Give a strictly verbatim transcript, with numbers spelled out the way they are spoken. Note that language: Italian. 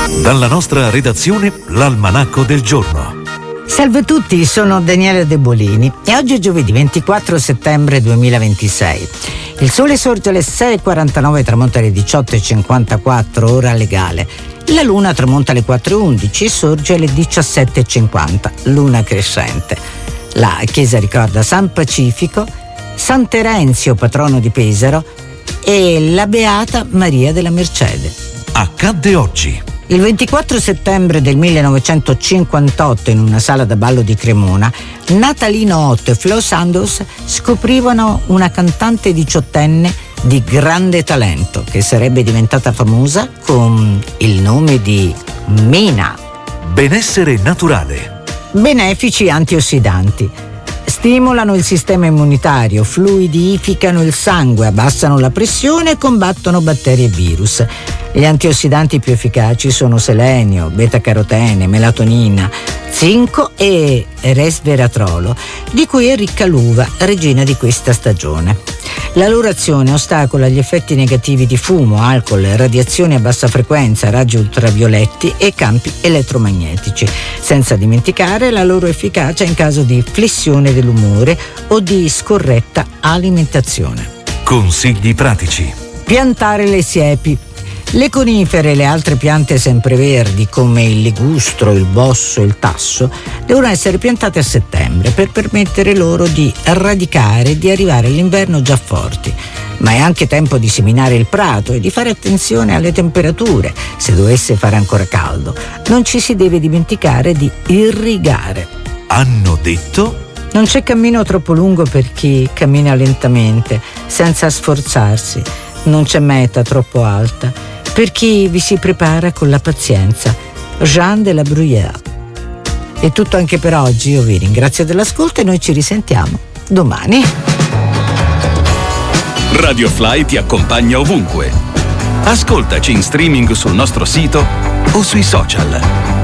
Dalla nostra redazione, l'Almanacco del giorno. Salve a tutti, sono Daniele De Bolini e oggi è giovedì ventiquattro settembre duemilaventisei. Il sole sorge alle sei e quarantanove, tramonta alle diciotto e cinquantaquattro, ora legale. La luna tramonta alle quattro e undici e sorge alle diciassette e cinquanta, luna crescente. La chiesa ricorda San Pacifico, San Terenzio, patrono di Pesaro, e la Beata Maria della Mercede. Accadde oggi. Il ventiquattro settembre del millenovecentocinquantotto, in una sala da ballo di Cremona, Natalino Otto e Flo Sandoz scoprivano una cantante diciottenne di grande talento che sarebbe diventata famosa con il nome di Mina. Benessere naturale. Benefici antiossidanti. Stimolano il sistema immunitario, fluidificano il sangue, abbassano la pressione e combattono batteri e virus. Gli antiossidanti più efficaci sono selenio, beta-carotene, melatonina, zinco e resveratrolo, di cui è ricca l'uva, regina di questa stagione. La loro azione ostacola gli effetti negativi di fumo, alcol, radiazioni a bassa frequenza, raggi ultravioletti e campi elettromagnetici, senza dimenticare la loro efficacia in caso di flessione dell'umore o di scorretta alimentazione. Consigli pratici. Piantare le siepi. Le conifere e le altre piante sempreverdi come il ligustro, il bosso e il tasso devono essere piantate a settembre per permettere loro di radicare e di arrivare all'inverno già forti. Ma è anche tempo di seminare il prato e di fare attenzione alle temperature se dovesse fare ancora caldo. Non ci si deve dimenticare di irrigare. Hanno detto? Non c'è cammino troppo lungo per chi cammina lentamente, senza sforzarsi. Non c'è meta troppo alta per chi vi si prepara con la pazienza. Jean de la Bruyère. È tutto anche per oggi, io vi ringrazio dell'ascolto e noi ci risentiamo domani. Radio Fly ti accompagna ovunque. Ascoltaci in streaming sul nostro sito o sui social.